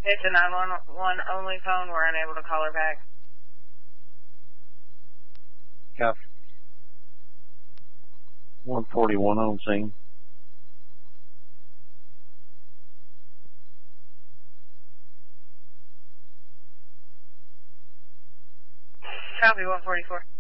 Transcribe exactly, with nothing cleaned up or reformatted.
It's a nine one one only phone. We're unable to call her back. Yeah. one forty-one on scene. Copy, one forty-four.